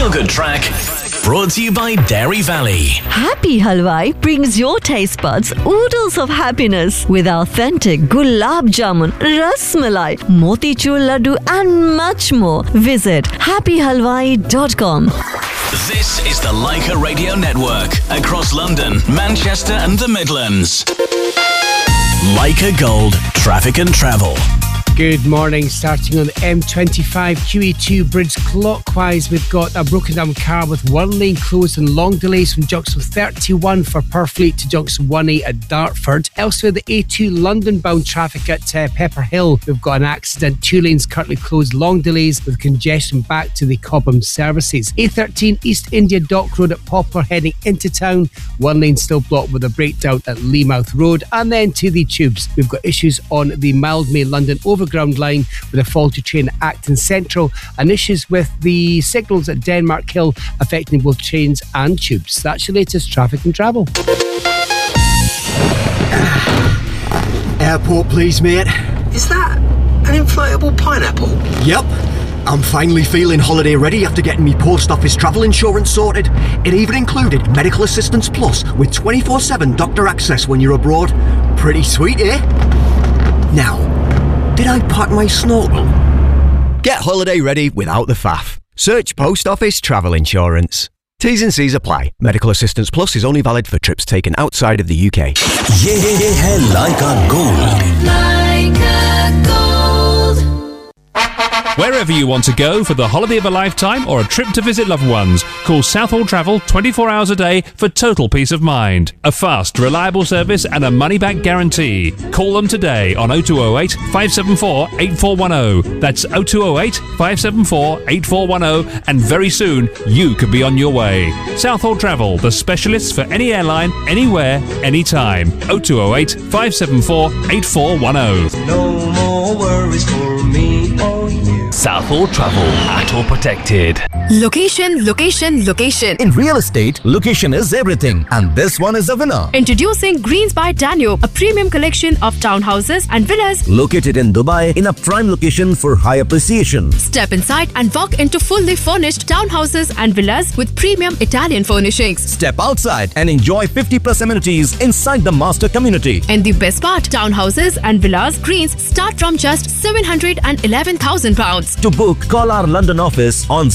Feel Good track brought to you by Dairy Valley. Happy Halwai brings your taste buds oodles of happiness with authentic gulab jamun, ras malai, motichur laddu and much more. Visit happyhalwai.com. This is the Leica Radio Network across London, Manchester and the Midlands. Leica Gold Traffic and Travel. Good morning. Starting on the M25 QE2 bridge clockwise, we've got a broken down car with one lane closed and long delays from junction 31 for Purfleet to junction 1A at Dartford. Elsewhere, the A2 London bound traffic at Pepper Hill, we've got an accident. 2 lanes currently closed, long delays with congestion back to the Cobham services. A13 East India Dock Road at Poplar heading into town. 1 lane still blocked with a breakdown at Leamouth Road. And then to the tubes, we've got issues on the Mildmay London Overground line with a faulty train at Acton Central and issues with the signals at Denmark Hill affecting both trains and tubes. That's your latest traffic and travel. Airport, please, mate. Is that an inflatable pineapple? Yep. I'm finally feeling holiday ready after getting me post office travel insurance sorted. It even included Medical Assistance Plus with 24/7 doctor access when you're abroad. Pretty sweet, eh? Now, did I pack my snorkel? Get holiday ready without the faff. Search Post Office Travel Insurance. T's and C's apply. Medical Assistance Plus is only valid for trips taken outside of the UK. ये है Leica Gold. Leica Gold. Wherever you want to go for the holiday of a lifetime or a trip to visit loved ones, call Southall Travel 24 hours a day for total peace of mind. A fast, reliable service and a money-back guarantee. Call them today on 0208 574 8410. That's 0208 574 8410, and very soon you could be on your way. Southall Travel, the specialists for any airline, anywhere, anytime. 0208 574 8410. No more worries for me or you. Southall Travel, ATO protected. Location, location, location. In real estate, location is everything, and this one is a winner. Introducing Greens by Danube, a premium collection of townhouses and villas located in Dubai in a prime location for high appreciation. Step inside and walk into fully furnished townhouses and villas with premium Italian furnishings. Step outside and enjoy 50+ amenities inside the master community. And the best part, townhouses and villas Greens start from just £711,000. To book, call our London office on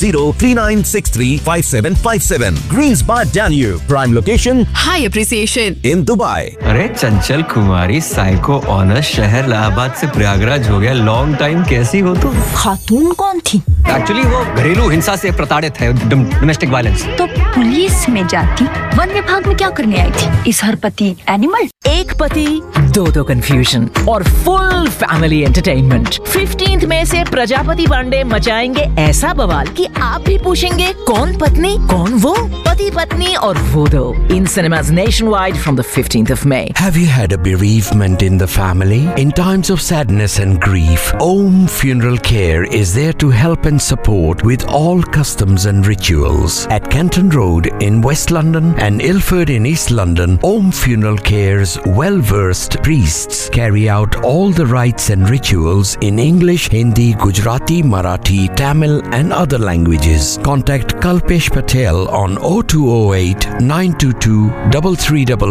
020-3963-5757. Greens by Danube, prime location, high appreciation in Dubai. अरे चंचल कुमारी psycho honour शहर इलाहाबाद से प्रयागराज हो गया long time कैसी हो तुम खातून कौन थी एक्चुअली वो घरेलू हिंसा से प्रताड़ित है डोमेस्टिक वायलेंस तो पुलिस में जाती वन विभाग में क्या करने आई थी इस हर पति एनिमल एक पति दो कंफ्यूजन और फुल फैमिली एंटरटेनमेंट 15th मई से प्रजापति पांडे मचाएंगे ऐसा बवाल कि आप भी पूछेंगे कौन पत्नी कौन वो पति पत्नी और वो दो in cinemas nationwide from the 15th of May. Have you had a bereavement in the family? In times of sadness and grief, Om Funeral Care is there to help and support with all customs and rituals. At Kenton Road in West London and Ilford in East London, Om Funeral Care's well-versed priests carry out all the rites and rituals in English, Hindi, Gujarati, Marathi, Tamil and other languages. Contact Kalpesh Patel on 0208 922 3333